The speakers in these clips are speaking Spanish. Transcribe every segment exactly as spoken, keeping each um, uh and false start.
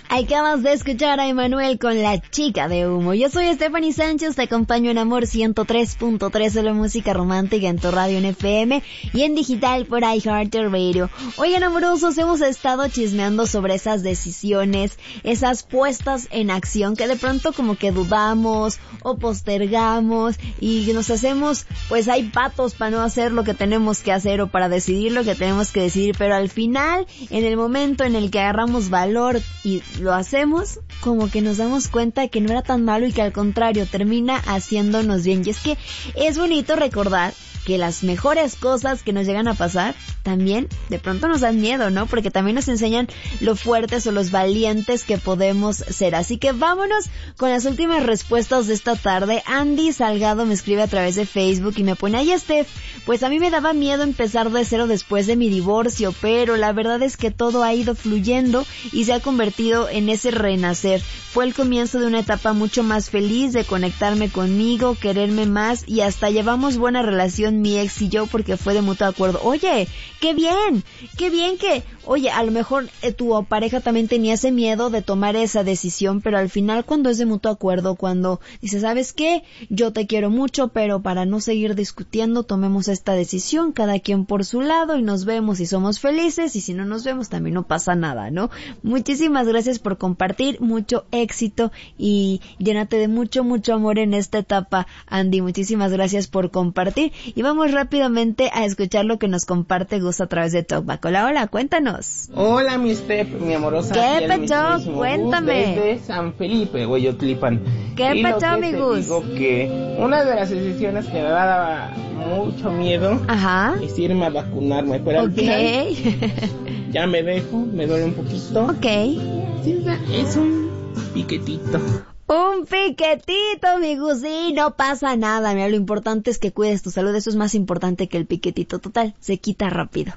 Acabas de escuchar a Emanuel con La Chica de Humo. Yo soy Stephanie Sánchez, te acompaño en Amor ciento tres punto tres de la música romántica en tu radio en F M y en digital por iHeartRadio. Oigan, amorosos, hemos estado chismeando sobre esas decisiones, esas puestas en acción que de pronto como que dudamos o postergamos y nos hacemos, pues hay patos para no hacer lo que tenemos que hacer o para decidir lo que tenemos que decidir, pero al final, en el momento en el que agarramos valor y lo hacemos, como que nos damos cuenta de que no era tan malo y que al contrario termina haciéndonos bien. Y es que es bonito recordar que las mejores cosas que nos llegan a pasar también de pronto nos dan miedo, ¿no? Porque también nos enseñan lo fuertes o los valientes que podemos ser. Así que vámonos con las últimas respuestas de esta tarde. Andy Salgado me escribe a través de Facebook y me pone: ay, Steph, pues a mí me daba miedo empezar de cero después de mi divorcio, pero la verdad es que todo ha ido fluyendo y se ha convertido en ese renacer. Fue el comienzo de una etapa mucho más feliz, de conectarme conmigo, quererme más, y hasta llevamos buena relación mi ex y yo porque fue de mutuo acuerdo. Oye, qué bien, qué bien que, oye, a lo mejor eh, tu pareja también tenía ese miedo de tomar esa decisión, pero al final cuando es de mutuo acuerdo, cuando dice, ¿sabes qué? Yo te quiero mucho, pero para no seguir discutiendo, tomemos esta decisión, cada quien por su lado, y nos vemos y somos felices, y si no nos vemos también no pasa nada, ¿no? Muchísimas gracias por compartir, mucho éxito y llénate de mucho, mucho amor en esta etapa, Andy. Muchísimas gracias por compartir y vamos rápidamente a escuchar lo que nos comparte Gus a través de Talkback. Hola, hola, cuéntanos. Hola, mi Steph, mi amorosa. ¿Qué pecho? Cuéntame. Desde San Felipe, Hueyotlipan. ¿Qué pecho, mi Gus? Digo que una de las decisiones que me daba mucho miedo Ajá. es irme a vacunarme, pero al okay. final ya me dejo, me duele un poquito. Ok. Sí, es un piquetito. Un piquetito, mi Gus, sí, no pasa nada. Mira, lo importante es que cuides tu salud. Eso es más importante que el piquetito. Total, se quita rápido.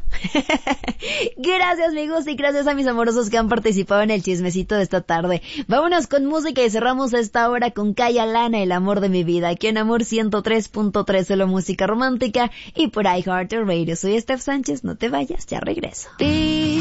Gracias, mi Gus, y gracias a mis amorosos que han participado en el chismecito de esta tarde. Vámonos con música y cerramos esta hora con Kaya Lana, el amor de mi vida, aquí en Amor ciento tres punto tres de la música romántica y por iHeartRadio. Soy Steph Sánchez, no te vayas, ya regreso.